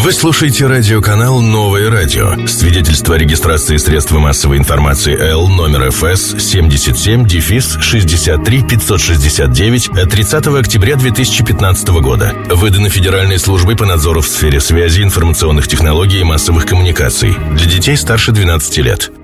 Вы слушаете радиоканал «Новое радио». Свидетельство о регистрации средств массовой информации Л номер ФС 77-63569 от 30 октября 2015 года. Выдано Федеральной службой по надзору в сфере связи, информационных технологий и массовых коммуникаций. Для детей старше 12 лет.